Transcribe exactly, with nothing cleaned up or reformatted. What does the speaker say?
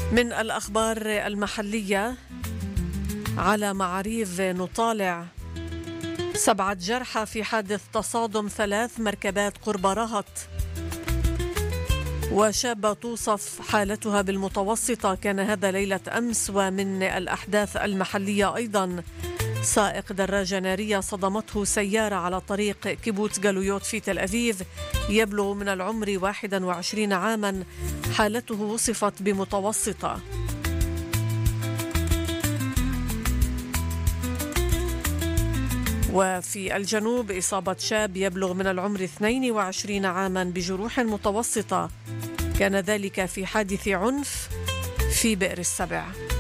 من الأخبار المحلية على معاريف نطالع سبعة جرحى في حادث تصادم ثلاث مركبات قرب رهط، وشابة توصف حالتها بالمتوسطة، كان هذا ليلة أمس. ومن الأحداث المحلية أيضا سائق دراجة نارية صدمته سيارة على طريق كيبوتز جالويوت في تل أبيب، يبلغ من العمر واحد وعشرين عاما، حالته وصفت بمتوسطة. وفي الجنوب إصابة شاب يبلغ من العمر اثنين وعشرين عاما بجروح متوسطة، كان ذلك في حادث عنف في بئر السبع.